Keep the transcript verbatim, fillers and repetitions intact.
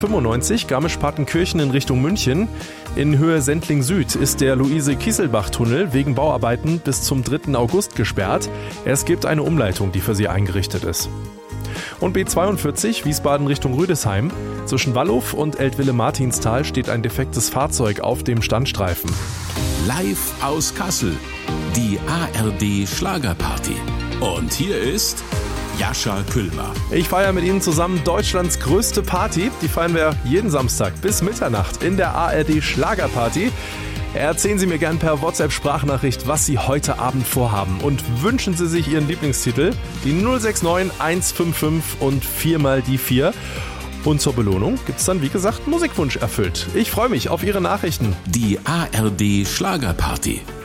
fünfundneunzig Garmisch-Partenkirchen in Richtung München. In Höhe Sendling Süd ist der Luise-Kieselbach-Tunnel wegen Bauarbeiten bis zum dritten August gesperrt. Es gibt eine Umleitung, die für Sie eingerichtet ist. Und B zweiundvierzig Wiesbaden Richtung Rüdesheim. Zwischen Walluf und Eltville-Martinstal steht ein defektes Fahrzeug auf dem Standstreifen. Live aus Kassel, die A R D Schlagerparty. Und hier ist Jascha Küllmer. Ich feiere mit Ihnen zusammen Deutschlands größte Party. Die feiern wir jeden Samstag bis Mitternacht in der A R D Schlagerparty. Erzählen Sie mir gern per WhatsApp-Sprachnachricht, was Sie heute Abend vorhaben. Und wünschen Sie sich Ihren Lieblingstitel. Die null sechs neun eins fünf fünf und viermal die vier. Und zur Belohnung gibt's dann, wie gesagt, Musikwunsch erfüllt. Ich freue mich auf Ihre Nachrichten. Die A R D Schlagerparty.